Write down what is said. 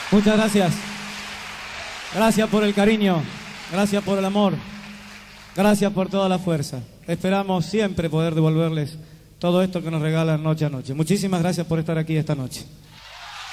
Muchas gracias. Gracias por el cariño, gracias por el amor, gracias por toda la fuerza. Esperamos siempre poder devolverles todo esto que nos regalan noche a noche. Muchísimas gracias por estar aquí esta noche.